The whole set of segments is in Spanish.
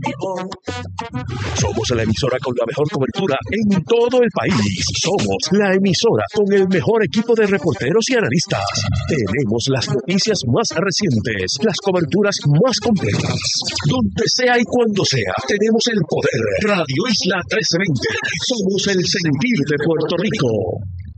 Somos la emisora con la mejor cobertura en todo el país. Somos la emisora con el mejor equipo de reporteros y analistas. Tenemos las noticias más recientes, las coberturas más completas. Donde sea y cuando sea, tenemos el poder. Radio Isla 1320. Somos el sentir de Puerto Rico.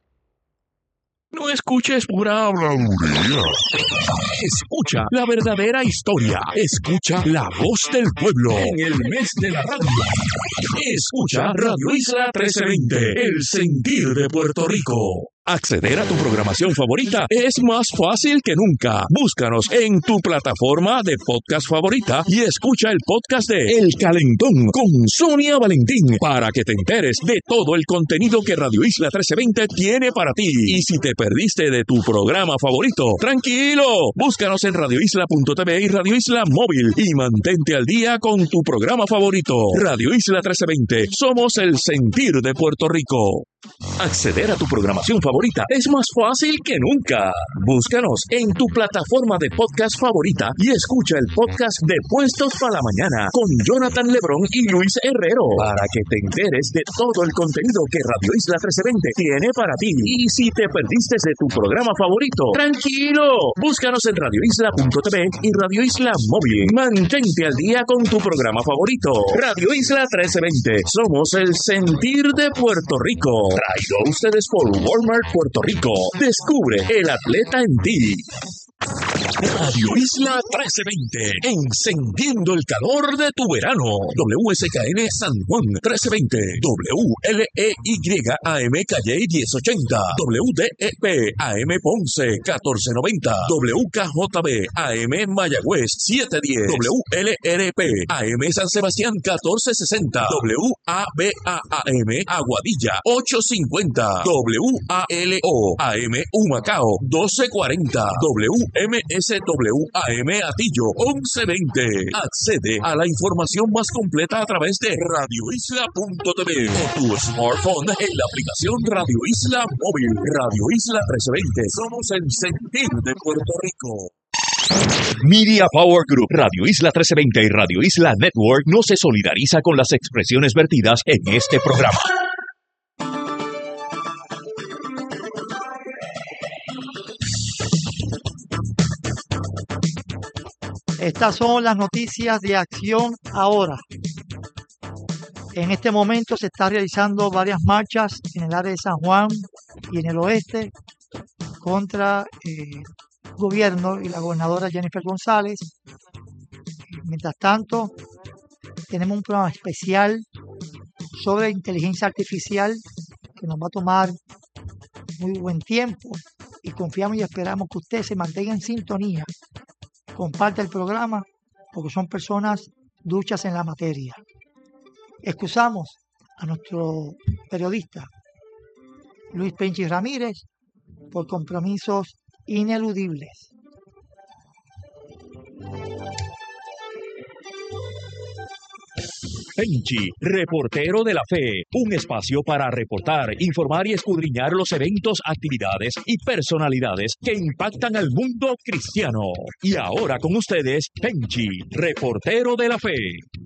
No escuches pura habladuría. Escucha la verdadera historia. Escucha la voz del pueblo en el mes de la radio. Escucha Radio Isla 1320, el sentir de Puerto Rico. Acceder a tu programación favorita es más fácil que nunca. Búscanos en tu plataforma de podcast favorita y escucha el podcast de El Calentón con Sonia Valentín para que te enteres de todo el contenido que Radio Isla 1320 tiene para ti. Y si te perdiste de tu programa favorito, tranquilo, búscanos en radioisla.tv y Radio Isla Móvil y mantente al día con tu programa favorito. Radio Isla 1320, somos el sentir de Puerto Rico. Acceder a tu programación favorita es más fácil que nunca. Búscanos en tu plataforma de podcast favorita y escucha el podcast de Puestos para la Mañana con Jonathan Lebrón y Luis Herrero para que te enteres de todo el contenido que Radio Isla 1320 tiene para ti. Y si te perdiste de tu programa favorito, tranquilo, búscanos en radioisla.tv y Radio Isla Móvil. Mantente al día con tu programa favorito. Radio Isla 1320, somos el sentir de Puerto Rico. Traído a ustedes por Walmart Puerto Rico. Descubre el atleta en ti. Radio Isla 1320, encendiendo el calor de tu verano. WSKN San Juan 1320, WLEY AM Calle 1080, WDEP AM Ponce 1490, WKJB AM Mayagüez 710, WLRP AM San Sebastián 1460, WABA-AM Aguadilla 850, WALO AM Humacao 1240, MSWAM Atillo 1120. Accede a la información más completa a través de radioisla.tv o tu smartphone en la aplicación Radio Isla Móvil. Radio Isla 1320. Somos el sentir de Puerto Rico. Media Power Group, Radio Isla 1320 y Radio Isla Network no se solidariza con las expresiones vertidas en este programa. Estas son las noticias de Acción Ahora. En este momento se están realizando varias marchas en el área de San Juan y en el oeste contra el gobierno y la gobernadora Jennifer González. Mientras tanto, tenemos un programa especial sobre inteligencia artificial que nos va a tomar muy buen tiempo y confiamos y esperamos que usted se mantenga en sintonía. Comparte el programa porque son personas duchas en la materia. Excusamos a nuestro periodista Luis Penchi Ramírez por compromisos ineludibles. Penchi, reportero de la fe, un espacio para reportar, informar y escudriñar los eventos, actividades y personalidades que impactan al mundo cristiano. Y ahora con ustedes, Penchi, reportero de la fe.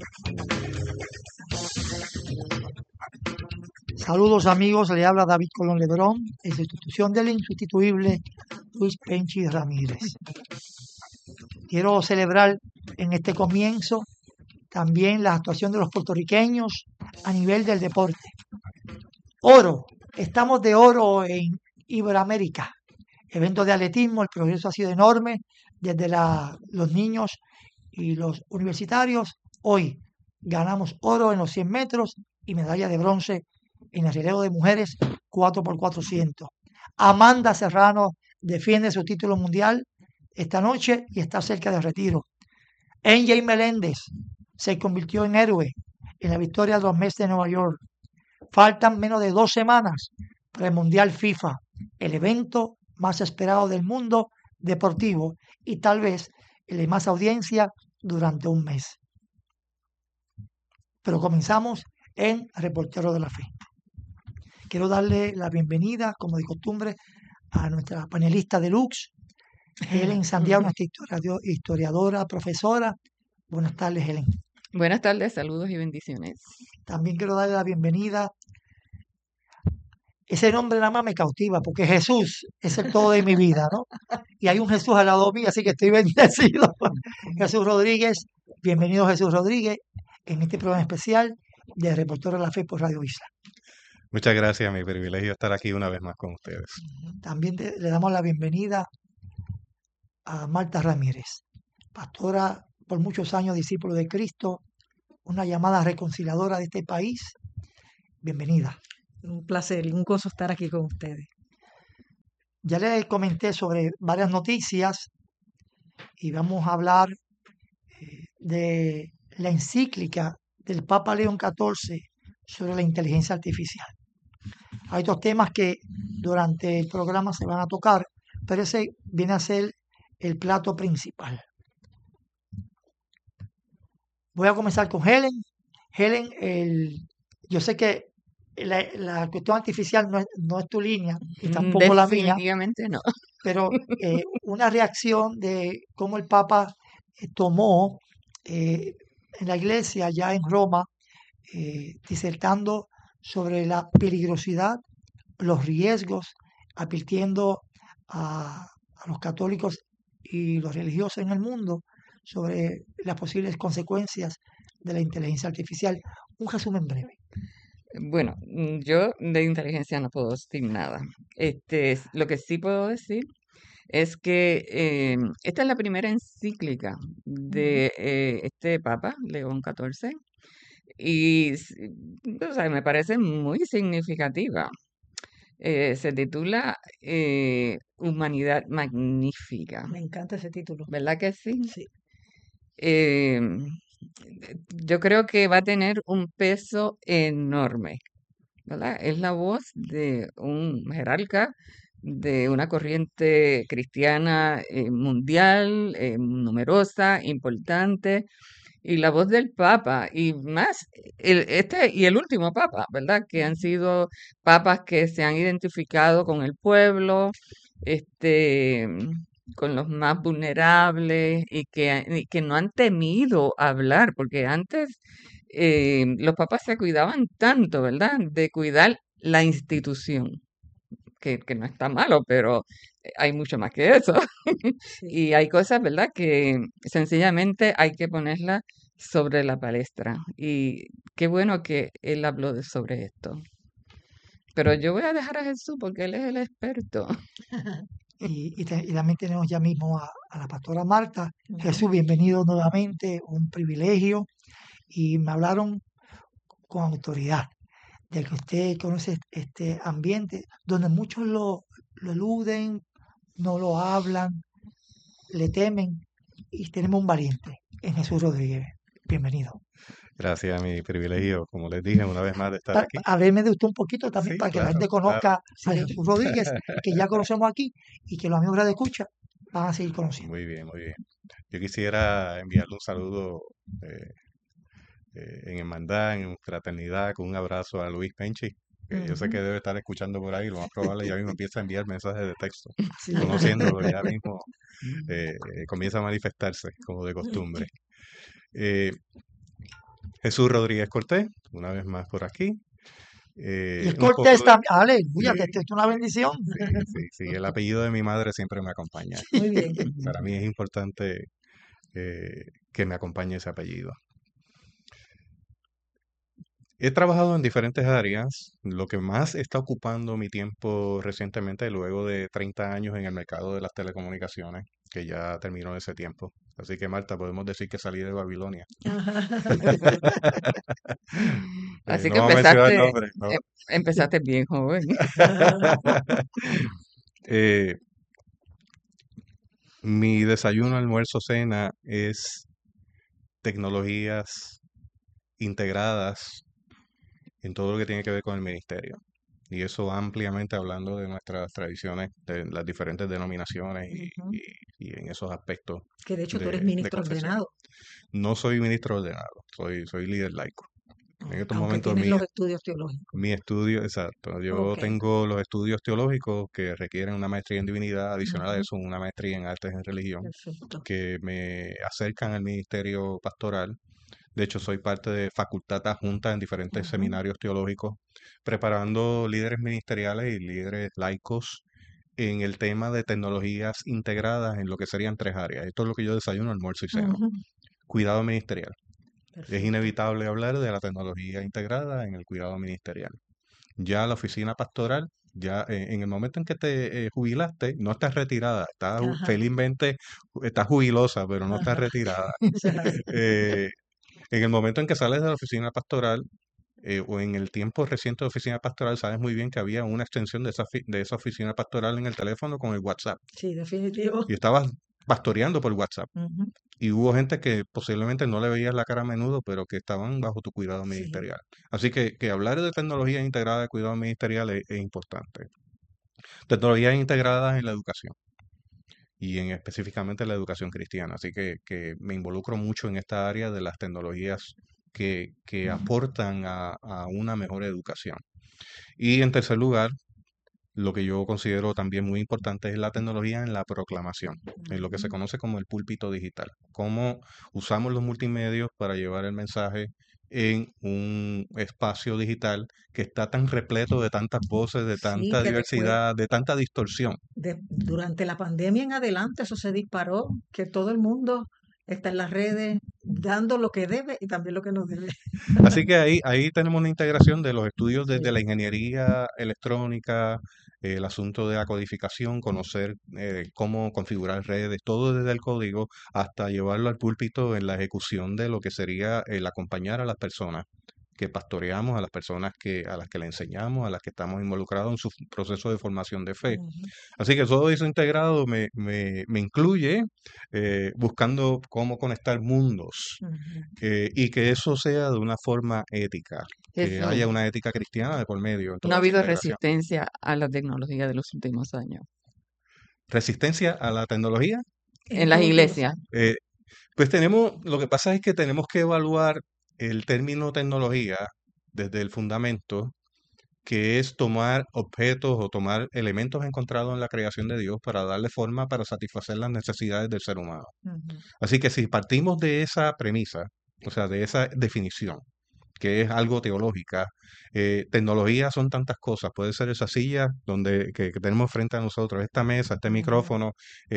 Saludos amigos, le habla David Colón Lebrón, en sustitución del insustituible Luis Penchi Ramírez. Quiero celebrar en este comienzo también la actuación de los puertorriqueños a nivel del deporte. Oro, estamos de oro en Iberoamérica. Evento de atletismo, el progreso ha sido enorme desde los niños y los universitarios. Hoy ganamos oro en los 100 metros y medalla de bronce en el relevo de mujeres 4x400. Amanda Serrano defiende su título mundial esta noche y está cerca del retiro. NJ Meléndez se convirtió en héroe en la victoria de los Mets de Nueva York. Faltan menos de 2 semanas para el Mundial FIFA, el evento más esperado del mundo deportivo y tal vez el de más audiencia durante un mes. Pero comenzamos en Reportero de la Fe. Quiero darle la bienvenida, como de costumbre, a nuestra panelista deluxe, Helen Santiago, nuestra historiadora, profesora. Buenas tardes, Helen. Buenas tardes, saludos y bendiciones. También quiero darle la bienvenida. Ese nombre nada más me cautiva, porque Jesús es el todo de mi vida, ¿no? Y hay un Jesús al lado mío, así que estoy bendecido. Jesús Rodríguez, bienvenido Jesús Rodríguez, en este programa especial de Reportero de la Fe por Radio Isla. Muchas gracias, mi privilegio estar aquí una vez más con ustedes. También le damos la bienvenida a Marta Ramírez, pastora por muchos años, discípulo de Cristo, una llamada reconciliadora de este país. Bienvenida. Un placer y un gozo estar aquí con ustedes. Ya les comenté sobre varias noticias y vamos a hablar de la encíclica del Papa León XIV sobre la inteligencia artificial. Hay dos temas que durante el programa se van a tocar, pero ese viene a ser el plato principal. Voy a comenzar con Helen. Helen, yo sé que la cuestión artificial no es tu línea y tampoco la mía, Definitivamente no. pero una reacción de cómo el Papa tomó en la iglesia ya en Roma, disertando sobre la peligrosidad, los riesgos, advirtiendo a los católicos y los religiosos en el mundo sobre las posibles consecuencias de la inteligencia artificial. Un resumen breve. Bueno, yo de inteligencia no puedo decir nada. Lo que sí puedo decir es que esta es la primera encíclica de este Papa, León XIV, y o sea, me parece muy significativa. Se titula Humanidad Magnífica, Me encanta ese título. ¿verdad que sí? Sí. Eh, yo creo que va a tener un peso enorme, ¿verdad? Es la voz de un jerarca de una corriente cristiana mundial, numerosa, importante, y la voz del Papa, y más, este y el último Papa, ¿verdad? Que han sido papas que se han identificado con el pueblo, este, con los más vulnerables, y que no han temido hablar, porque antes los papas se cuidaban tanto, ¿verdad? De cuidar la institución, que no está malo, pero hay mucho más que eso. Sí. Y hay cosas, ¿verdad? Que sencillamente hay que ponerlas sobre la palestra. Y qué bueno que él habló sobre esto. Pero yo voy a dejar a Jesús porque él es el experto. Y también tenemos ya mismo a la pastora Marta. Ujú. Jesús, bienvenido nuevamente, un privilegio. Y me hablaron con autoridad de que usted conoce este ambiente donde muchos lo eluden, no lo hablan, le temen, y tenemos un valiente en Jesús Rodríguez. Bienvenido. Gracias, mi privilegio, como les dije, una vez más de estar aquí. Hábleme de usted un poquito también Sí, para que la claro, gente claro. conozca a Sí. Jesús Rodríguez, que ya conocemos aquí y que los amigos de escucha van a seguir conociendo. Muy bien, muy bien. Yo quisiera enviarle un saludo en hermandad, en fraternidad, con un abrazo a Luis Penchi, que yo sé que debe estar escuchando por ahí, lo más probable ya mismo empieza a enviar mensajes de texto. Sí. Conociéndolo ya mismo comienza a manifestarse como de costumbre. Jesús Rodríguez Cortés, una vez más por aquí. Y es Un poco Cortés de- también. Aleluya, Sí. que esto es una bendición. Sí, el apellido de mi madre siempre me acompaña. Muy bien. Para mí es importante que me acompañe ese apellido. He trabajado en diferentes áreas. Lo que más está ocupando mi tiempo recientemente, luego de 30 años en el mercado de las telecomunicaciones, que ya terminó ese tiempo. Así que, Marta, podemos decir que salí de Babilonia. Así No que vamos a mencionar empezaste, nombres, ¿no? empezaste bien joven. Eh, Mi desayuno, almuerzo, cena es tecnologías integradas en todo lo que tiene que ver con el ministerio. Y eso ampliamente hablando de nuestras tradiciones, de las diferentes denominaciones Ujú. y en esos aspectos Que de hecho tú de, eres de ministro confesión. ordenado, No soy ministro ordenado, soy líder laico. En estos aunque momentos tienes los estudios teológicos. mi estudio, exacto. Yo Ok. tengo los estudios teológicos que requieren una maestría en divinidad, adicional a Ujú. eso, una maestría en artes en religión, Perfecto. que me acercan al ministerio pastoral De hecho, soy parte de facultad adjunta en diferentes Ujú. seminarios teológicos, preparando líderes ministeriales y líderes laicos en el tema de tecnologías integradas en lo que serían tres áreas. Esto es lo que yo desayuno, almuerzo y ceno. Ujú. Cuidado ministerial. Es Perfecto. inevitable hablar de la tecnología integrada en el cuidado ministerial. Ya la oficina pastoral, ya en el momento en que te jubilaste, no estás retirada, estás Ajá, felizmente, estás jubilosa, pero no estás ajá. retirada. Ya. Eh, en el momento en que sales de la oficina pastoral, o en el tiempo reciente de oficina pastoral, sabes muy bien que había una extensión de esa oficina pastoral en el teléfono con el WhatsApp. Sí, definitivo. Y estabas pastoreando por WhatsApp. Ujú. Y hubo gente que posiblemente no le veías la cara a menudo, pero que estaban bajo tu cuidado Sí. ministerial. Así que hablar de tecnología integrada de cuidado ministerial es importante. Tecnologías integradas en la educación y en específicamente la educación cristiana. Así que me involucro mucho en esta área de las tecnologías que aportan a una mejor educación. Y en tercer lugar, lo que yo considero también muy importante es la tecnología en la proclamación, en lo que se Ujú. conoce como el púlpito digital. Cómo usamos los multimedios para llevar el mensaje en un espacio digital que está tan repleto de tantas voces, de Sí, tanta que después, diversidad, de tanta distorsión. durante la pandemia en adelante, eso se disparó, que todo el mundo está en las redes dando lo que debe y también lo que no debe. Así que ahí tenemos una integración de los estudios desde la Sí. ingeniería electrónica, el asunto de la codificación, conocer cómo configurar redes, todo desde el código hasta llevarlo al púlpito en la ejecución de lo que sería el acompañar a las personas que pastoreamos, a las personas a las que le enseñamos, a las que estamos involucrados en su proceso de formación de fe. Ujú. Así que todo eso integrado me incluye buscando cómo conectar mundos Ujú. y que eso sea de una forma ética, que Jesús, haya una ética cristiana de por medio en no ha toda esa habido integración. resistencia a la tecnología de los últimos años. Resistencia a la tecnología, En En las estos últimos iglesias, años. eh, pues lo que pasa es que tenemos que evaluar el término tecnología desde el fundamento, que es tomar objetos o tomar elementos encontrados en la creación de Dios para darle forma para satisfacer las necesidades del ser humano. Ujú. Así que si partimos de esa premisa, o sea, de esa definición, que es algo teológica. Tecnología son tantas cosas. Puede ser esa silla que tenemos frente a nosotros, esta mesa, este Ujú. micrófono.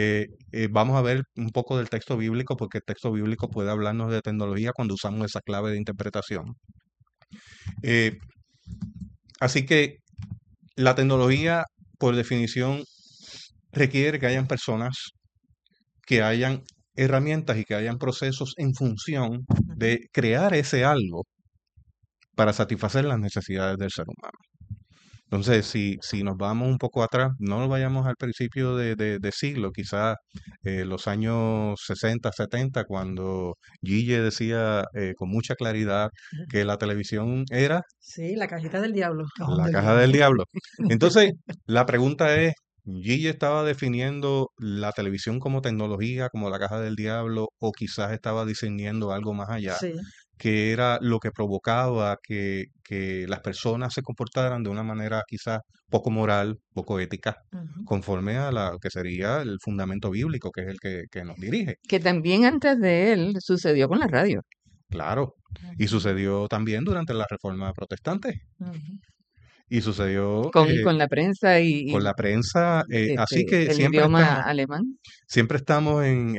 Vamos a ver un poco del texto bíblico, porque el texto bíblico puede hablarnos de tecnología cuando usamos esa clave de interpretación. Eh, Así que la tecnología, por definición, requiere que hayan personas, que hayan herramientas y que hayan procesos en función Ujú. de crear ese algo para satisfacer las necesidades del ser humano. Entonces, si nos vamos un poco atrás, no nos vayamos al principio de siglo, quizás los años 60, 70, cuando Gille decía con mucha claridad que la televisión era Sí, la cajita del diablo. Cajón la del caja del diablo. diablo. Entonces, la pregunta es, ¿Gille estaba definiendo la televisión como tecnología, como la caja del diablo, o quizás estaba discerniendo algo más allá, Sí. que era lo que provocaba que las personas se comportaran de una manera quizás poco moral, poco ética, Ujú. conforme a la que sería el fundamento bíblico, que es el que nos dirige? que también antes de él sucedió con la radio. Claro. Y Ujú. sucedió también durante la Reforma Protestante. Ujú. Y sucedió Con la prensa con la prensa. Así que el idioma alemán. siempre estamos en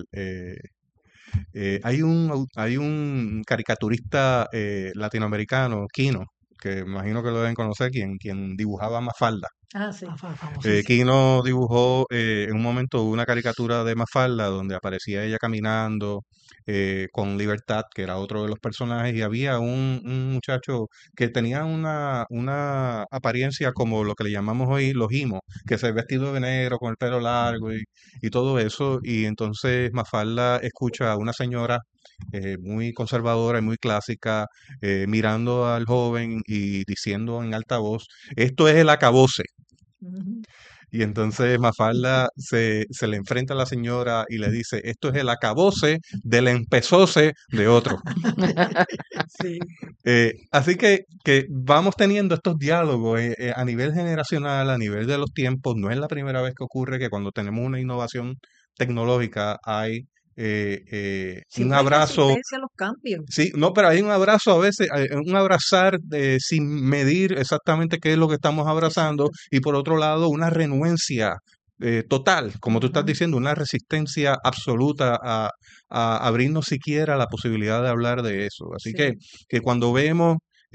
hay un caricaturista latinoamericano, Quino, que me imagino que lo deben conocer, quien dibujaba Mafalda. Ah, sí. Famosísimo. Quino dibujó en un momento una caricatura de Mafalda donde aparecía ella caminando con Libertad, que era otro de los personajes, y había un muchacho que tenía una apariencia como lo que le llamamos hoy los imos, que se vestido de negro, con el pelo largo y todo eso, y entonces Mafalda escucha a una señora muy conservadora y muy clásica, mirando al joven y diciendo en alta voz, esto es el acabose. Ujú. Y entonces Mafalda se le enfrenta a la señora y le dice, esto es el acabose del empezose de otro. Sí. Así que vamos teniendo estos diálogos a nivel generacional, a nivel de los tiempos. No es la primera vez que ocurre que cuando tenemos una innovación tecnológica hay Siempre un hay abrazo. resistencia a los cambios. Sí, no, pero hay un abrazo a veces, un abrazar sin medir exactamente qué es lo que estamos abrazando, Exacto. y por otro lado una renuencia total, como tú estás Ujú. diciendo, una resistencia absoluta a abrirnos siquiera la posibilidad de hablar de eso. Así Sí. que cuando vemos,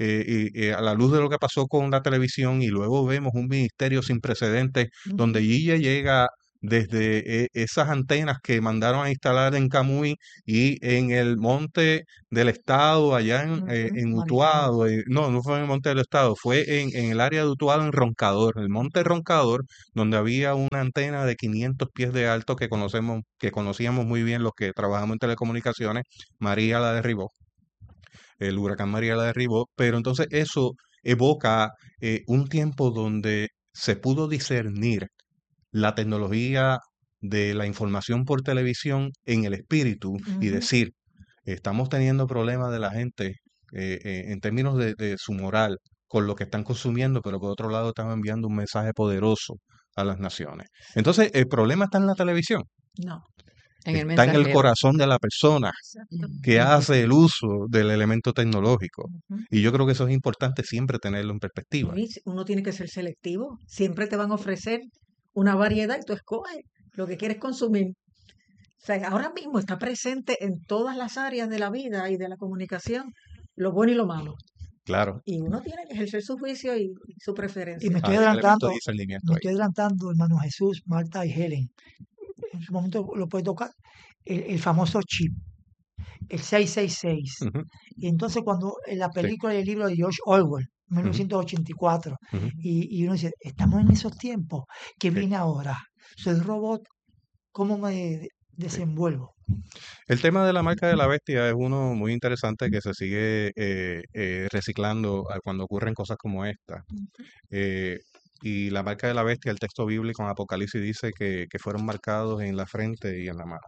a la luz de lo que pasó con la televisión, y luego vemos un ministerio sin precedentes, donde Ujú. Guille llega desde esas antenas que mandaron a instalar en Camuy y en el monte del estado, allá Ujú. en Marichao. Utuado. No fue en el monte del estado, fue en el área de Utuado, en Roncador, el monte Roncador, donde había una antena de 500 pies de alto que conocíamos muy bien los que trabajamos en telecomunicaciones. María la derribó, el huracán María la derribó, pero entonces eso evoca un tiempo donde se pudo discernir la tecnología de la información por televisión en el espíritu, y Ujú. decir, estamos teniendo problemas de la gente en términos de su moral con lo que están consumiendo, pero por otro lado están enviando un mensaje poderoso a las naciones. Entonces, el problema está en la televisión, No. En el está en el mensajero. corazón de la persona Exacto. que Ujú. hace el uso del elemento tecnológico. Ujú. Y yo creo que eso es importante siempre tenerlo en perspectiva. Y uno tiene que ser selectivo. Siempre te van a ofrecer una variedad y tú escoges lo que quieres consumir. O sea, ahora mismo está presente en todas las áreas de la vida y de la comunicación, lo bueno y lo malo. Claro, Y uno tiene que ejercer su juicio y su Y preferencia. me estoy hay un elemento de adelantando, discernimiento me ahí. estoy adelantando, hermano Jesús, Marta y Helen. En su momento lo puede tocar. El famoso chip, el 666. Ujú, Y entonces cuando en la sí, película y el libro de George Orwell, ujú, 1984, ujú, y uno dice, estamos en esos tiempos, ¿qué sí, viene ahora? Soy robot, ¿cómo me sí. desenvuelvo? El tema de la marca de la bestia es uno muy interesante que se sigue reciclando cuando ocurren cosas como esta. Ujú. Eh, y la marca de la bestia, el texto bíblico en Apocalipsis dice que fueron marcados en la frente y en la mano.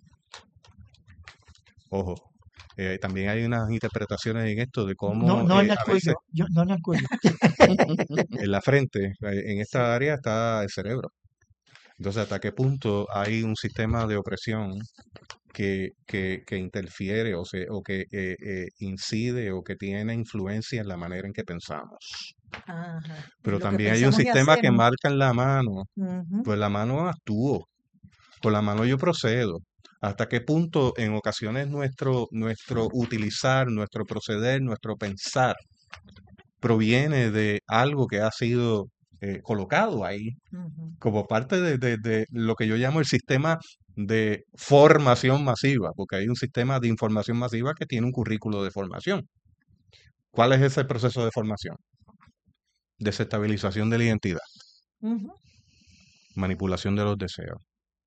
Ojo, también hay unas interpretaciones en esto de No, cómo no en el a veces cuello, no en el cuello. en la frente, en Sí. esta área está el cerebro. Entonces, ¿hasta qué punto hay un sistema de opresión que interfiere o que incide o que tiene influencia en la manera en que pensamos? Ajá. En Pero lo que también hay un pensamos y sistema que hacemos. marca en la mano. Ujú. Pues la mano actúo, con la mano yo procedo. ¿Hasta qué punto en ocasiones nuestro utilizar, nuestro proceder, nuestro pensar proviene de algo que ha sido colocado ahí Ujú. como parte de lo que yo llamo el sistema de formación masiva, porque hay un sistema de información masiva que tiene un currículo de formación? ¿Cuál es ese proceso de formación? Desestabilización de la identidad, Ujú. manipulación de los deseos.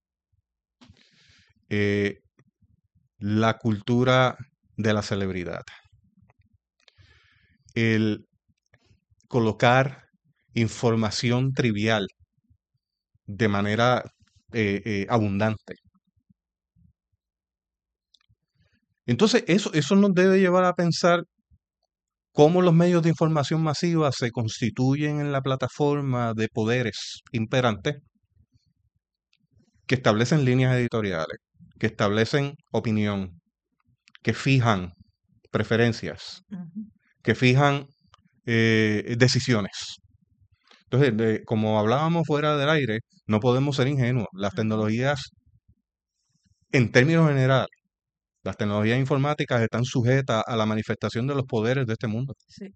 Eh, la cultura de la celebridad, el colocar información trivial de manera abundante. Entonces, eso nos debe llevar a pensar cómo los medios de información masiva se constituyen en la plataforma de poderes imperantes que establecen líneas editoriales, que establecen opinión, que fijan preferencias, Ujú. que fijan decisiones. Entonces, como hablábamos fuera del aire, no podemos ser ingenuos. Las Ujú. tecnologías, en términos generales, las tecnologías informáticas están sujetas a la manifestación de los poderes de este mundo. Sí.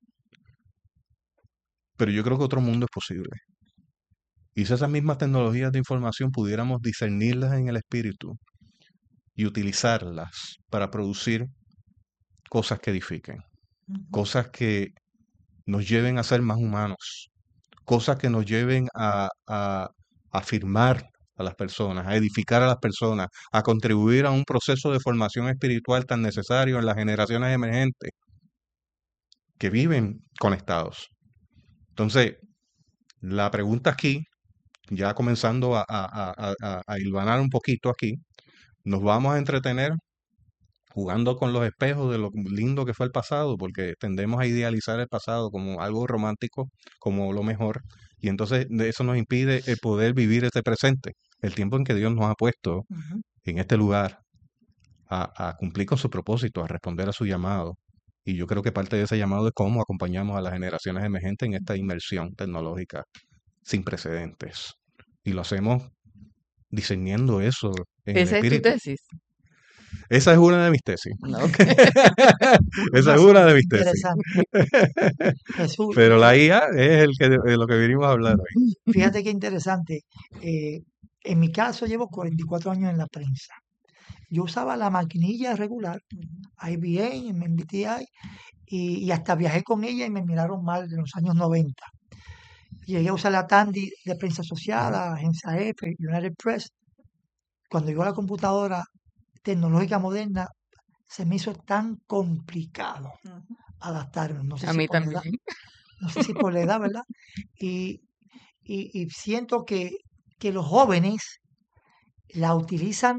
Pero yo creo que otro mundo es posible. Y si esas mismas tecnologías de información pudiéramos discernirlas en el espíritu y utilizarlas para producir cosas que edifiquen, Ujú. cosas que nos lleven a ser más humanos, cosas que nos lleven a afirmar a las personas, a edificar a las personas, a contribuir a un proceso de formación espiritual tan necesario en las generaciones emergentes que viven conectados. Entonces, la pregunta aquí, ya comenzando a hilvanar un poquito aquí, nos vamos a entretener jugando con los espejos de lo lindo que fue el pasado, porque tendemos a idealizar el pasado como algo romántico, como lo mejor, y entonces de eso nos impide el poder vivir este presente, el tiempo en que Dios nos ha puesto Ujú. en este lugar, a cumplir con su propósito, a responder a su llamado. Y yo creo que parte de ese llamado es cómo acompañamos a las generaciones emergentes en esta inmersión tecnológica sin precedentes. Y lo hacemos discerniendo eso en el Esa es tu espíritu. tesis. Esa es una de mis tesis. Ok. Esa es Más una de mis tesis. interesante. Jesús, Pero la IA es de lo que venimos a hablar hoy. fíjate qué interesante. En mi caso llevo 44 años en la prensa. Yo usaba la maquinilla regular, IBM, MBTI, y hasta viajé con ella y me miraron mal en los años 90. Llegué a usar la Tandy de prensa asociada, Agencia F, United Press. Cuando llegó la computadora tecnológica moderna, se me hizo tan complicado Ujú. adaptarme. No sé A si mí por la edad, también. no sé si por la edad, ¿verdad? Y, y siento que los jóvenes la utilizan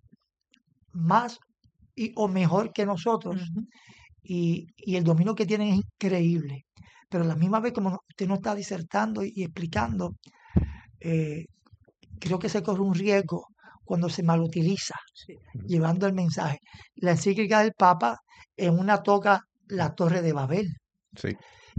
más o mejor que nosotros, Ujú. y el dominio que tienen es increíble. Pero a la misma vez, como usted no está disertando y explicando, eh, creo que se corre un riesgo cuando se malutiliza, Sí. llevando el mensaje. La encíclica del Papa en una toca la Torre de Babel. Sí,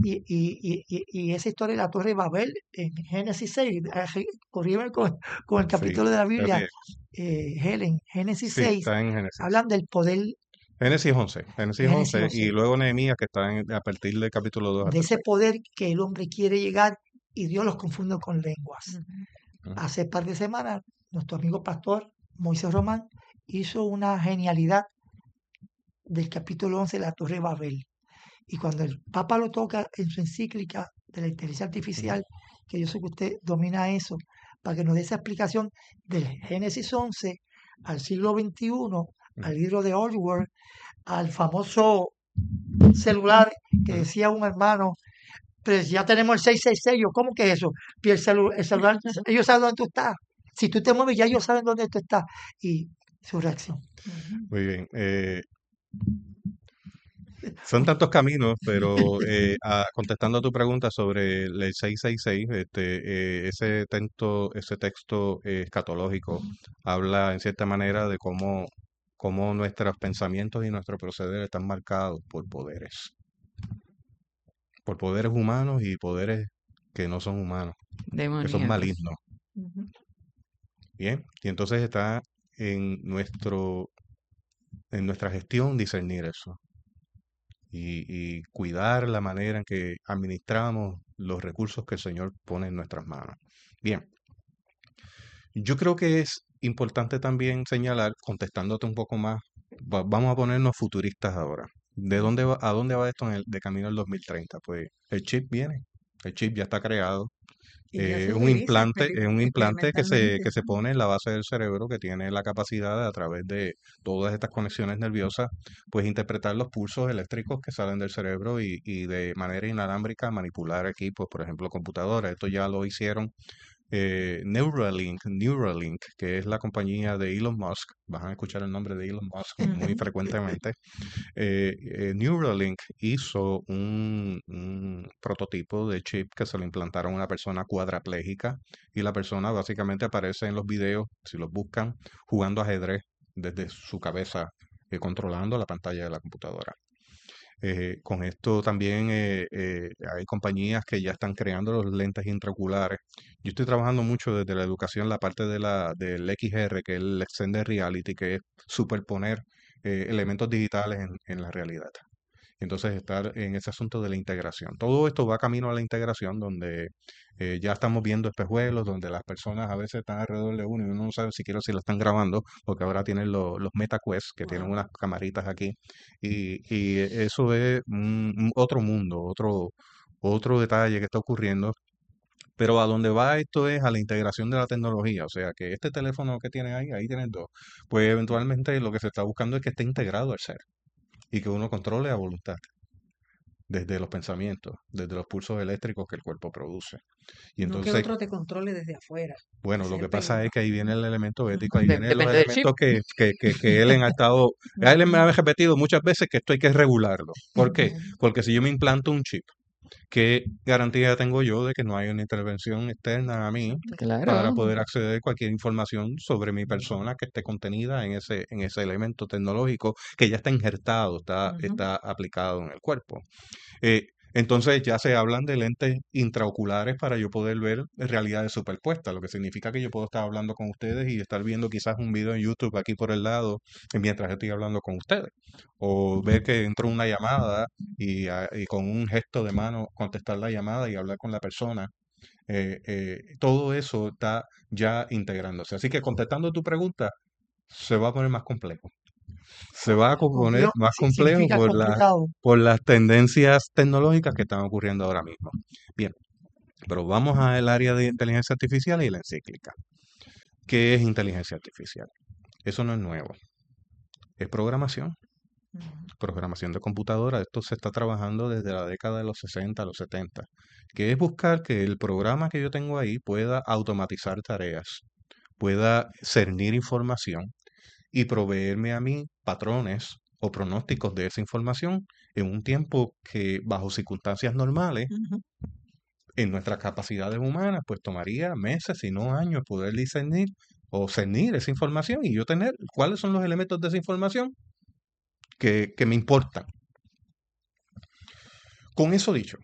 Y esa historia de la Torre de Babel en Génesis 6, corrígeme con el sí, capítulo de la Biblia, así es. Helen, Génesis Sí, 6, está en Génesis. hablan del poder Génesis 11, Génesis Génesis 11 y 11, luego Nehemías que está a partir del capítulo 2 de hasta el ese 6. poder que el hombre quiere llegar y Dios los confunde con lenguas. Ujú. Hace par de semanas, nuestro amigo pastor Moisés Román hizo una genialidad del capítulo 11 de la Torre de Babel. Y cuando el Papa lo toca en su encíclica de la inteligencia artificial, que yo sé que usted domina eso, para que nos dé esa explicación del Génesis 11 al siglo XXI, al libro de Orwell, al famoso celular que decía un hermano, pero ya tenemos el 666, yo, ¿cómo que es eso? Y el celular, ellos saben dónde tú estás. Si tú te mueves, ya ellos saben dónde tú estás. Y su reacción. Ujú. Muy bien. Son tantos caminos, pero contestando a tu pregunta sobre el 666, ese texto escatológico habla en cierta manera de cómo nuestros pensamientos y nuestro proceder están marcados por poderes humanos y poderes que no son humanos, que son Demoníacos. malignos. Ujú. Bien, y entonces está en nuestra gestión discernir eso y cuidar la manera en que administramos los recursos que el Señor pone en nuestras manos. Bien, yo creo que es importante también señalar, contestándote un poco más, vamos a ponernos futuristas ahora. ¿A dónde va esto de camino al 2030? Pues el chip viene, el chip ya está creado. Y ya se Es un utiliza implante que se experimentalmente. pone en la base del cerebro que tiene la capacidad de, a través de todas estas conexiones nerviosas, pues interpretar los pulsos eléctricos que salen del cerebro y de manera inalámbrica manipular equipos, por ejemplo, computadoras. Esto ya lo hicieron Neuralink, que es la compañía de Elon Musk. Van a escuchar el nombre de Elon Musk muy Ujú. frecuentemente. Neuralink hizo un prototipo de chip que se lo implantaron a una persona cuadraplégica y la persona básicamente aparece en los videos, si los buscan, jugando ajedrez desde su cabeza, controlando la pantalla de la computadora. Con esto también hay compañías que ya están creando los lentes intraoculares. Yo estoy trabajando mucho desde la educación, la parte del XR, que es el Extended Reality, que es superponer elementos digitales en la realidad. Entonces, estar en ese asunto de la integración. Todo esto va camino a la integración, donde ya estamos viendo espejuelos, donde las personas a veces están alrededor de uno y uno no sabe siquiera si la están grabando, porque ahora tienen los MetaQuest, que tienen Wow. unas camaritas aquí. Y eso es otro mundo, otro detalle que está ocurriendo. Pero a donde va esto es a la integración de la tecnología, o sea que este teléfono que tienen ahí tienen dos. Pues eventualmente lo que se está buscando es que esté integrado al ser y que uno controle a voluntad, desde los pensamientos, desde los pulsos eléctricos que el cuerpo produce. Y No que entonces, otro te controle desde afuera. bueno, Ese lo es que el pasa peligro. es que ahí viene el elemento ético, ahí Ujú. vienen los Depende del chip. elementos que Ellen ha estado, a Ellen me ha Ujú. repetido muchas veces que esto hay que regularlo. ¿Por qué? Ujú. Porque si yo me implanto un chip ¿Qué garantía tengo yo de que no hay una intervención externa a mí para Claro. poder acceder a cualquier información sobre mi persona que esté contenida en ese elemento tecnológico que ya está injertado, está aplicado en el cuerpo? Eh, entonces ya se hablan de lentes intraoculares para yo poder ver realidades superpuestas, lo que significa que yo puedo estar hablando con ustedes y estar viendo quizás un video en YouTube aquí por el lado mientras estoy hablando con ustedes. O ver que entró una llamada y con un gesto de mano contestar la llamada y hablar con la persona. Todo eso está ya integrándose. Así que contestando tu pregunta, se va a poner más complejo. Se va a poner más complejo Significa complicado. por las tendencias tecnológicas que están ocurriendo ahora mismo. Bien, pero vamos al área de inteligencia artificial y la encíclica. ¿Qué es inteligencia artificial? Eso no es nuevo. Es programación. Programación de computadora. Esto se está trabajando desde la década de los 60, los 70, que es buscar que el programa que yo tengo ahí pueda automatizar tareas, pueda cernir información y proveerme a mí patrones o pronósticos de esa información en un tiempo que bajo circunstancias normales, en nuestras capacidades humanas, pues tomaría meses, si no años, poder discernir o cernir esa información y yo tener cuáles son los elementos de esa información que me importan. Con eso dicho,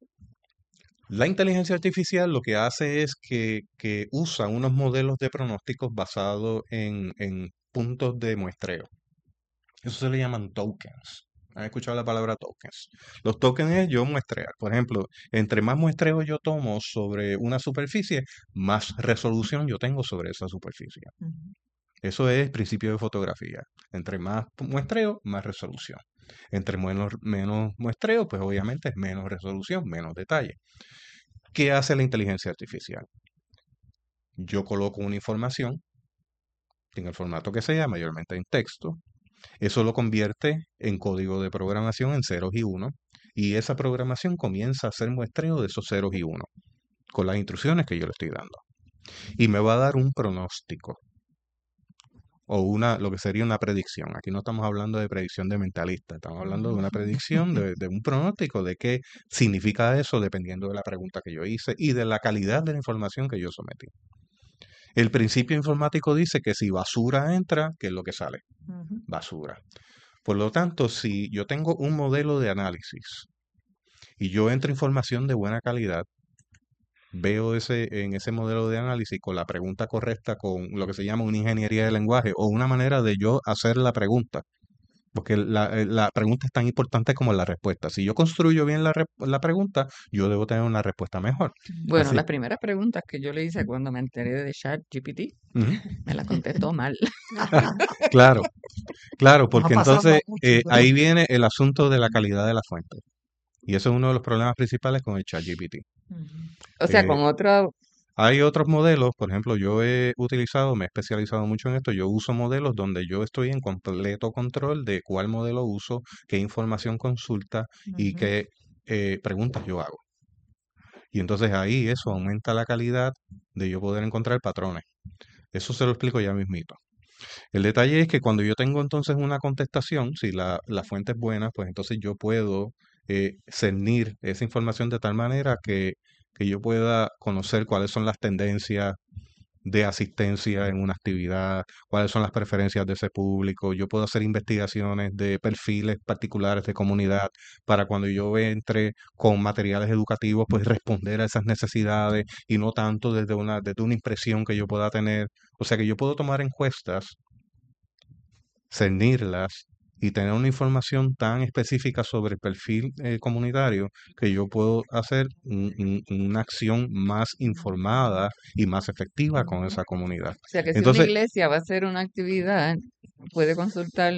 la inteligencia artificial lo que hace es que usa unos modelos de pronósticos basados en puntos de muestreo. Eso se le llaman tokens. ¿Han escuchado la palabra tokens? Los tokens es yo muestrear. Por ejemplo, entre más muestreo yo tomo sobre una superficie, más resolución yo tengo sobre esa superficie. Eso es principio de fotografía. Entre más muestreo, más resolución. Entre menos muestreo, pues obviamente es menos resolución, menos detalle. ¿Qué hace la inteligencia artificial? Yo coloco una información en el formato que sea, mayormente en texto. Eso lo convierte en código de programación en ceros y unos, y esa programación comienza a hacer muestreo de esos ceros y unos con las instrucciones que yo le estoy dando. Y me va a dar un pronóstico o lo que sería una predicción. Aquí no estamos hablando de predicción de mentalista, estamos hablando de una predicción, de un pronóstico de qué significa eso dependiendo de la pregunta que yo hice y de la calidad de la información que yo sometí. El principio informático dice que si basura entra, ¿qué es lo que sale? Basura. Por lo tanto, si yo tengo un modelo de análisis y yo entro información de buena calidad, veo en ese modelo de análisis con la pregunta correcta, con lo que se llama una ingeniería de lenguaje o una manera de yo hacer la pregunta, porque la pregunta es tan importante como la respuesta. Si yo construyo bien la pregunta, yo debo tener una respuesta mejor. Bueno, Así, las primeras preguntas que yo le hice cuando me enteré de ChatGPT, ujú, me las contestó mal. claro, claro, Nos porque ha pasado entonces mucho, ¿verdad? ahí viene el asunto de la calidad de la fuente. Y eso es uno de los problemas principales con el ChatGPT. O sea, Eh, con otro, Hay otros modelos, por ejemplo, yo me he especializado mucho en esto, yo uso modelos donde yo estoy en completo control de cuál modelo uso, qué información consulta y qué preguntas yo hago. Y entonces ahí eso aumenta la calidad de yo poder encontrar patrones. Eso se lo explico ya mismito. El detalle es que cuando yo tengo entonces una contestación, si la fuente es buena, pues entonces yo puedo cernir esa información de tal manera que yo pueda conocer cuáles son las tendencias de asistencia en una actividad, cuáles son las preferencias de ese público. Yo puedo hacer investigaciones de perfiles particulares de comunidad para cuando yo entre con materiales educativos, pues responder a esas necesidades y no tanto desde una impresión que yo pueda tener. O sea que yo puedo tomar encuestas, cernirlas y tener una información tan específica sobre el perfil comunitario que yo puedo hacer una acción más informada y más efectiva con esa comunidad. o sea que si una Entonces, iglesia va a hacer una actividad, puede consultar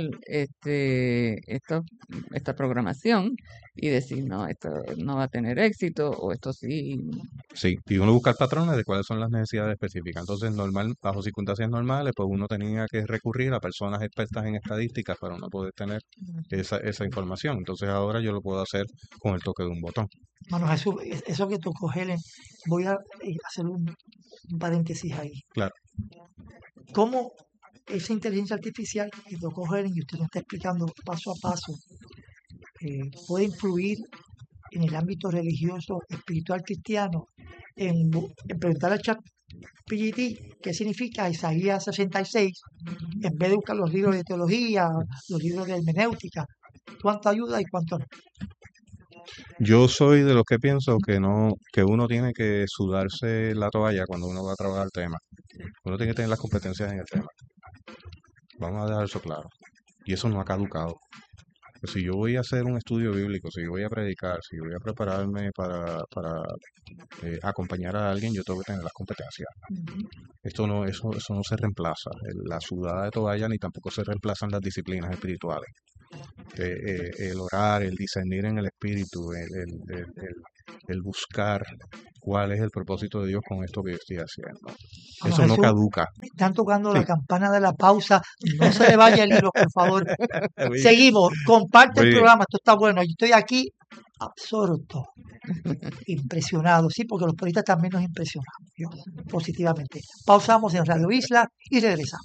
esta programación y decir, no, esto no va a tener éxito, o esto sí. sí, y uno buscar patrones de cuáles son las necesidades específicas. Entonces, bajo circunstancias normales, pues uno tenía que recurrir a personas expertas en estadísticas para uno poder tener esa información. Entonces, ahora yo lo puedo hacer con el toque de un botón. Mano Jesús, eso que tocó Helen, voy a hacer un paréntesis ahí. Claro. ¿Cómo esa inteligencia artificial que tocó Helen y usted nos está explicando paso a paso puede influir en el ámbito religioso, espiritual cristiano, en preguntar al ChatGPT qué significa Isaías 66, en vez de buscar los libros de teología, los libros de hermenéutica, cuánto ayuda y cuánto no. Yo soy de los que pienso que uno tiene que sudarse la toalla cuando uno va a trabajar el tema. Uno tiene que tener las competencias en el tema. Vamos a dejar eso claro. Y eso no ha caducado. Pues si yo voy a hacer un estudio bíblico, si yo voy a predicar, si yo voy a prepararme para acompañar a alguien, yo tengo que tener las competencias. Eso no se reemplaza. La sudada de toalla ni tampoco se reemplazan las disciplinas espirituales. El orar, el discernir en el espíritu, el buscar cuál es el propósito de Dios con esto que yo estoy haciendo. Vamos, Eso no Jesús, caduca. están tocando Sí. la campana de la pausa. No se le vaya el hilo, por favor. Voy- Seguimos. Comparte el voy- programa. Esto está bueno. Yo estoy aquí absorto, impresionado. Sí, porque los periodistas también nos impresionamos yo, positivamente. Pausamos en Radio Isla y regresamos.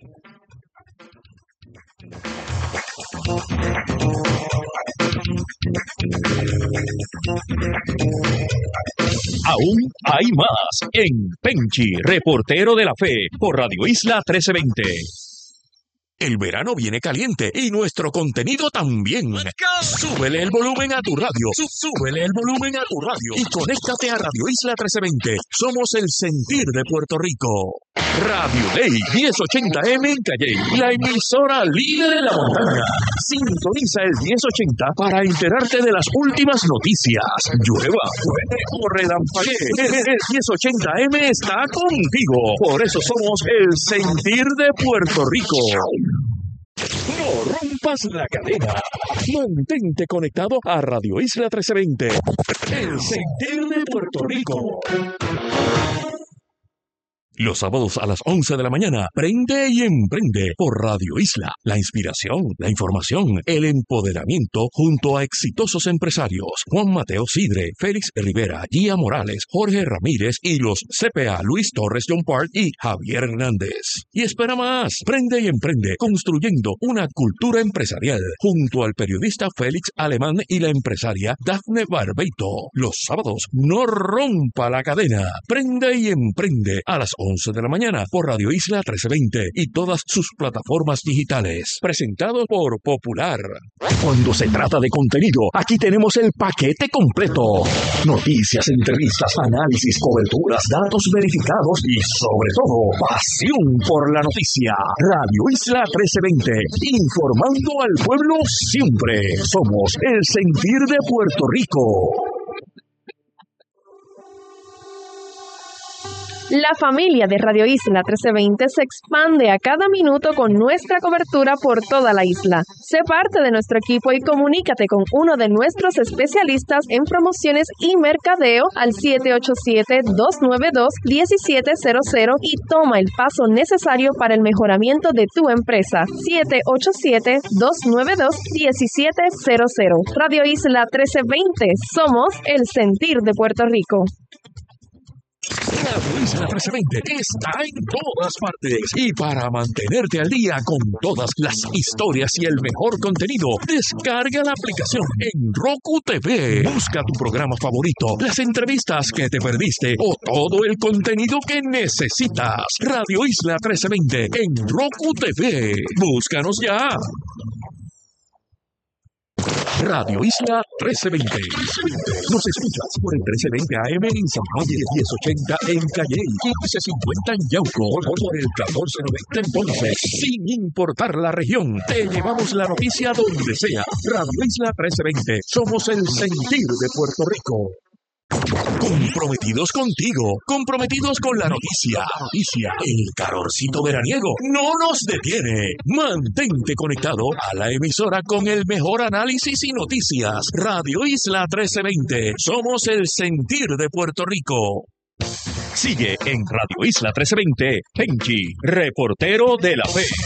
Aún hay más en Penchi, reportero de la fe, por Radio Isla 1320. El verano viene caliente y nuestro contenido también. Súbele el volumen a tu radio. Súbele el volumen a tu radio. Y conéctate a Radio Isla 1320. Somos el sentir de Puerto Rico. Radio Day 1080M en Calley, la emisora líder de la montaña. Sintoniza el 1080 para enterarte de las últimas noticias. Llueva, truene o relampaguee. El 1080M está contigo. Por eso somos el sentir de Puerto Rico. No rompas la cadena. Mantente conectado a Radio Isla 1320. El sentir de Puerto Rico. Los sábados a las 11 de la mañana, prende y emprende por Radio Isla. La inspiración, la información, el empoderamiento junto a exitosos empresarios. Juan Mateo Sidre, Félix Rivera, Gia Morales, Jorge Ramírez y los CPA Luis Torres John Park y Javier Hernández. Y espera más, prende y emprende construyendo una cultura empresarial junto al periodista Félix Alemán y la empresaria Dafne Barbeito. Los sábados, no rompa la cadena. Prende y emprende a las 11 de la mañana por Radio Isla 1320 y todas sus plataformas digitales. Presentado por Popular. Cuando se trata de contenido, aquí tenemos el paquete completo. Noticias, entrevistas, análisis, coberturas, datos verificados y sobre todo, pasión por la noticia. Radio Isla 1320, informando al pueblo siempre. Somos el sentir de Puerto Rico. La familia de Radio Isla 1320 se expande a cada minuto con nuestra cobertura por toda la isla. Sé parte de nuestro equipo y comunícate con uno de nuestros especialistas en promociones y mercadeo al 787-292-1700 y toma el paso necesario para el mejoramiento de tu empresa. 787-292-1700. Radio Isla 1320. Somos el sentir de Puerto Rico. Radio Isla 1320 está en todas partes y para mantenerte al día con todas las historias y el mejor contenido, descarga la aplicación en Roku TV. Busca tu programa favorito, las entrevistas que te perdiste o todo el contenido que necesitas. Radio Isla 1320 en Roku TV. Búscanos ya. Radio Isla 1320. Nos escuchas por el 1320 AM en San Juan y el 1080 en Calley, 1550 en Yauco, por el 1490 en Ponce. Sin importar la región, te llevamos la noticia donde sea. Radio Isla 1320. Somos el sentir de Puerto Rico. Comprometidos contigo, comprometidos con la noticia. El calorcito veraniego no nos detiene. Mantente conectado a la emisora con el mejor análisis y noticias. Radio Isla 1320. Somos el sentir de Puerto Rico. Sigue en Radio Isla 1320, Penchi, reportero de la fe.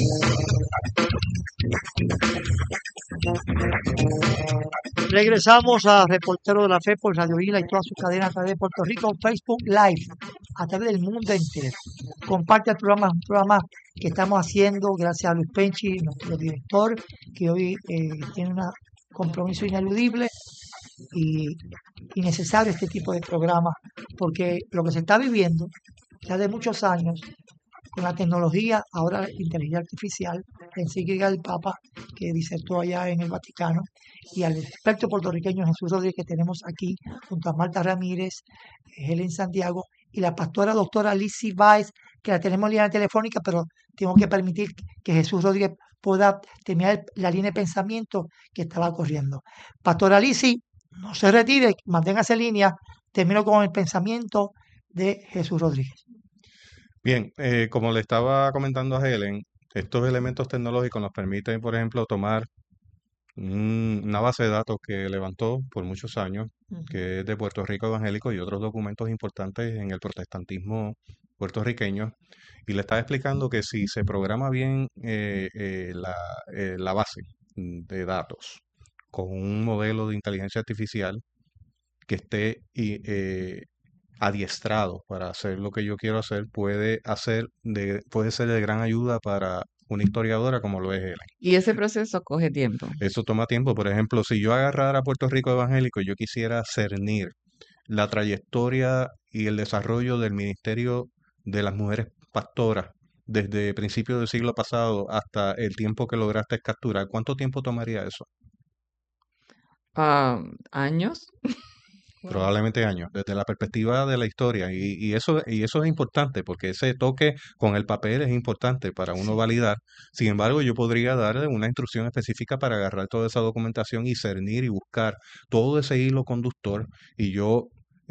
Regresamos a Reportero de la Fe por Radio Isla y todas sus cadenas a través de Puerto Rico, Facebook Live, a través del mundo entero. Comparte el programa, es un programa que estamos haciendo gracias a Luis Penchi, nuestro director, que hoy tiene un compromiso ineludible y, y necesario este tipo de programas, porque lo que se está viviendo ya de muchos años con la tecnología, ahora la inteligencia artificial, la encíclica del Papa que disertó allá en el Vaticano, y al experto puertorriqueño Jesús Rodríguez que tenemos aquí, junto a Marta Ramírez, Helen Santiago, y la pastora doctora Lizzie Báez, que la tenemos en línea telefónica, pero tengo que permitir que Jesús Rodríguez pueda terminar la línea de pensamiento que estaba corriendo. Pastora Lizzie, no se retire, manténgase en línea, termino con el pensamiento de Jesús Rodríguez. Bien, como le estaba comentando a Helen, estos elementos tecnológicos nos permiten, por ejemplo, tomar una base de datos que levantó por muchos años, que es de Puerto Rico Evangélico y otros documentos importantes en el protestantismo puertorriqueño, y le estaba explicando que si se programa bien la base de datos con un modelo de inteligencia artificial que esté adiestrado para hacer lo que yo quiero hacer, puede ser de gran ayuda para una historiadora como lo es Helen. Y ese proceso coge tiempo. Eso toma tiempo. Por ejemplo, si yo agarrara a Puerto Rico Evangélico y yo quisiera cernir la trayectoria y el desarrollo del ministerio de las mujeres pastoras desde principios del siglo pasado hasta el tiempo que lograste capturar, ¿cuánto tiempo tomaría eso? ¿Años? Probablemente años, desde la perspectiva de la historia. Y eso es importante, porque ese toque con el papel es importante para uno validar. Sin embargo, yo podría darle una instrucción específica para agarrar toda esa documentación y cernir y buscar todo ese hilo conductor y yo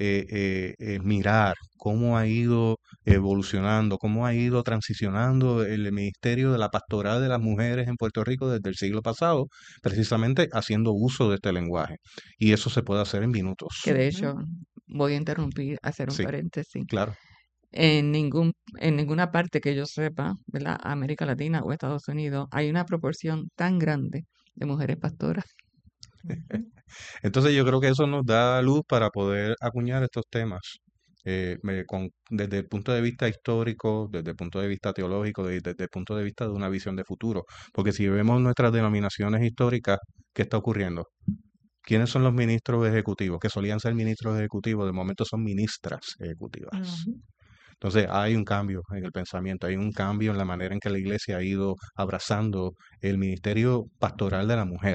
mirar cómo ha ido evolucionando, cómo ha ido transicionando el ministerio de la pastoral de las mujeres en Puerto Rico desde el siglo pasado, precisamente haciendo uso de este lenguaje. Y eso se puede hacer en minutos. Que de hecho, voy a interrumpir, hacer un Sí, paréntesis. claro. En ninguna parte que yo sepa, ¿verdad? América Latina o Estados Unidos, hay una proporción tan grande de mujeres pastoras. Entonces yo creo que eso nos da luz para poder acuñar estos temas desde el punto de vista histórico, desde el punto de vista teológico, desde el punto de vista de una visión de futuro. Porque si vemos nuestras denominaciones históricas, ¿qué está ocurriendo? ¿Quiénes son los ministros ejecutivos? Que solían ser ministros ejecutivos, de momento son ministras ejecutivas. Entonces hay un cambio en el pensamiento, hay un cambio en la manera en que la iglesia ha ido abrazando el ministerio pastoral de la mujer.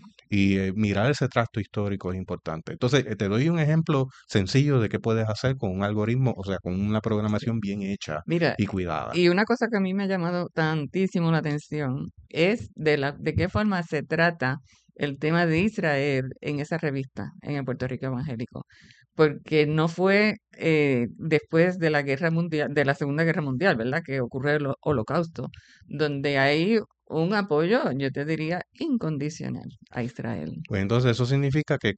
Y mirar ese trasto histórico es importante. Entonces, te doy un ejemplo sencillo de qué puedes hacer con un algoritmo, o sea, con una programación bien hecha Mira, y cuidada. y una cosa que a mí me ha llamado tantísimo la atención es de qué forma se trata el tema de Israel en esa revista, en el Puerto Rico Evangélico. Porque no fue después de la Guerra Mundial, de la Segunda Guerra Mundial, ¿verdad? Que ocurre el Holocausto, donde hay un apoyo, yo te diría, incondicional a Israel. Pues entonces eso significa que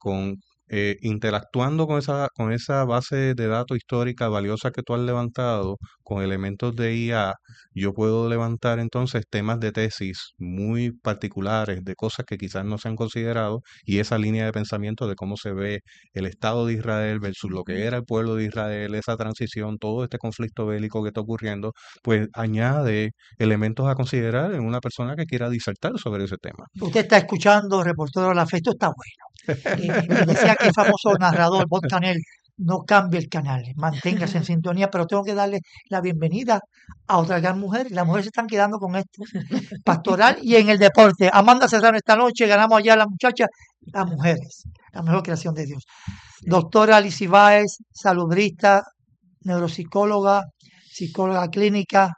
interactuando con esa base de datos histórica valiosa que tú has levantado, con elementos de IA, yo puedo levantar entonces temas de tesis muy particulares, de cosas que quizás no se han considerado, y esa línea de pensamiento de cómo se ve el Estado de Israel versus lo que era el pueblo de Israel, esa transición, todo este conflicto bélico que está ocurriendo, pues añade elementos a considerar en una persona que quiera disertar sobre ese tema. Usted está escuchando Reportero de la Fe, esto está bueno. Decía que el famoso narrador Bob Canel, no cambie el canal, manténgase en sintonía, pero tengo que darle la bienvenida a otra gran mujer. Las mujeres se están quedando con esto, pastoral y en el deporte. Amanda Serrano esta noche, ganamos allá a las muchachas, las mujeres, la mejor creación de Dios. Doctora Lizzie Báez, salubrista, neuropsicóloga, psicóloga clínica,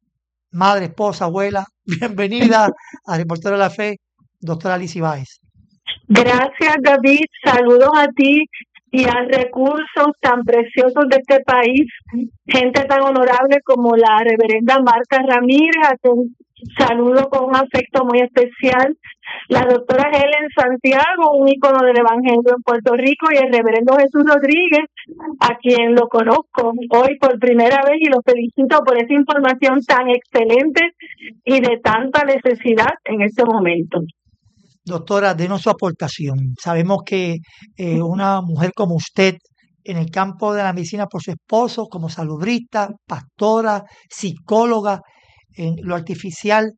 madre, esposa, abuela. Bienvenida a Reportero de la Fe, doctora Lizzie Báez. Gracias, David. Saludos a ti y a recursos tan preciosos de este país, gente tan honorable como la reverenda Marta Ramírez, a quien saludo con un afecto muy especial, la doctora Helen Santiago, un ícono del Evangelio en Puerto Rico, y el reverendo Jesús Rodríguez, a quien lo conozco hoy por primera vez y lo felicito por esa información tan excelente y de tanta necesidad en este momento. Doctora, denos su aportación. Sabemos que una mujer como usted, en el campo de la medicina por su esposo, como salubrista, pastora, psicóloga, en lo artificial,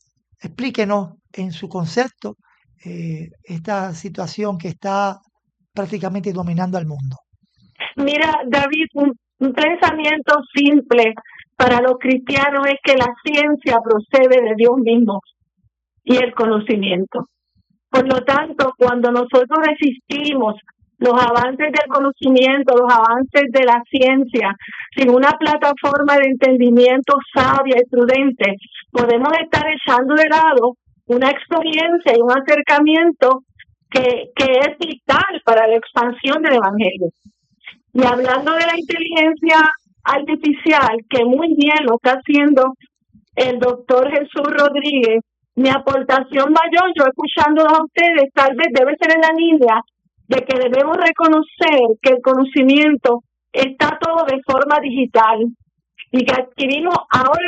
explíquenos en su concepto esta situación que está prácticamente dominando al mundo. Mira, David, un pensamiento simple para los cristianos es que la ciencia procede de Dios mismo y el conocimiento. Por lo tanto, cuando nosotros resistimos los avances del conocimiento, los avances de la ciencia, sin una plataforma de entendimiento sabia y prudente, podemos estar echando de lado una experiencia y un acercamiento que es vital para la expansión del Evangelio. Y hablando de la inteligencia artificial, que muy bien lo está haciendo el doctor Jesús Rodríguez, mi aportación mayor, yo escuchándolos a ustedes, tal vez debe ser en la línea de que debemos reconocer que el conocimiento está todo de forma digital y que adquirimos ahora